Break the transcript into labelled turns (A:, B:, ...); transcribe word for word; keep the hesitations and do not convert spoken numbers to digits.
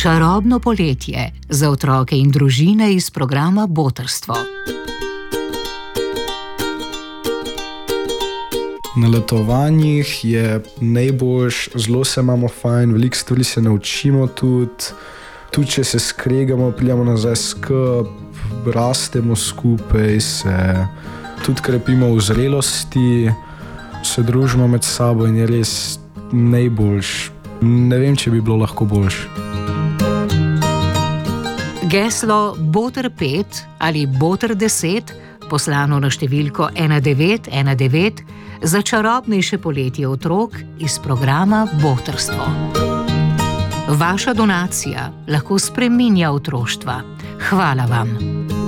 A: Čarobno poletje za otroke in družine iz programa Botrstvo.
B: Na letovanjih je najboljš, zelo se imamo fajn, veliko stvari se naučimo tudi. Tudi če se skregamo, prijemo nazaj skup, rastemo skupaj, se tudi krepimo v zrelosti, se družimo med sabo in je res najboljš. Ne vem, če bi bilo lahko boljš.
A: Geslo Botr pet ali Botr deset, poslano na številko ena devet ena devet, za čarobnejše poletje otrok iz programa Botrstvo. Vaša donacija lahko spreminja otroštva. Hvala vam.